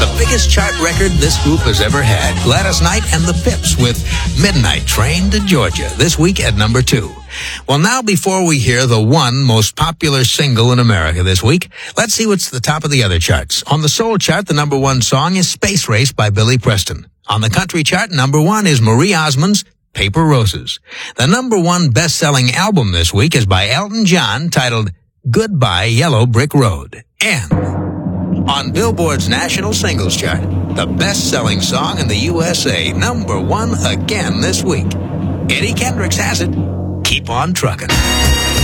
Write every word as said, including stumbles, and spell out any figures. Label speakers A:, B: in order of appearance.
A: The biggest chart record this group has ever had. Gladys Knight and the Pips with Midnight Train to Georgia, this week at number two. Well, now before we hear the one most popular single in America this week, let's see what's at the top of the other charts. On the soul chart, the number one song is Space Race by Billy Preston. On the country chart, number one is Marie Osmond's Paper Roses. The number one best-selling album this week is by Elton John, titled Goodbye Yellow Brick Road. And on Billboard's national singles chart, the best-selling song in the U S A, number one again this week. Eddie Kendricks has it. Keep on truckin'.